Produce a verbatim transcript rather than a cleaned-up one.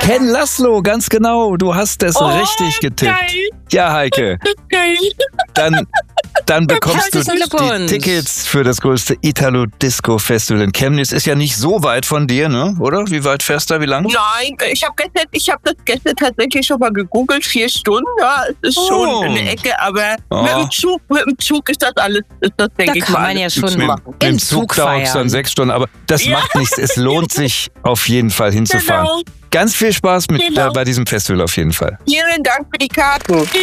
Ken Laszlo, ganz genau. Du hast es Oh, richtig getippt. geil. Ja, Heike. Geil. Dann, dann bekommst du Herzlichen die Glückwunsch. Tickets für das größte Italo-Disco-Festival in Chemnitz. Ist ja nicht so weit von dir, ne? Oder? Wie weit fährst du da? Wie lang? Nein, ich habe gestern, ich habe das gestern tatsächlich schon mal gegoogelt, vier Stunden, ja, es ist Oh. schon eine Ecke, aber Oh. mit dem Zug, mit dem Zug ist das alles, ist das, denke Da ich kann mal, man alles ja zu schon Mit, machen. mit dem Im Zug Zug dauert es dann feiern. sechs Stunden, aber das Ja. macht nichts. Es lohnt sich auf jeden Fall hinzufahren. Genau. Ganz viel Spaß mit Genau. äh, bei diesem Festival auf jeden Fall. Vielen Dank für die Karten.